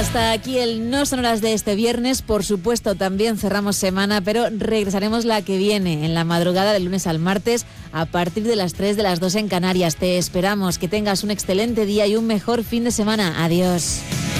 Hasta aquí el No Sonoras de este viernes. Por supuesto, también cerramos semana, pero regresaremos la que viene, en la madrugada del lunes al martes, a partir de las 3 de las 2 en Canarias. Te esperamos. Que tengas un excelente día y un mejor fin de semana. Adiós.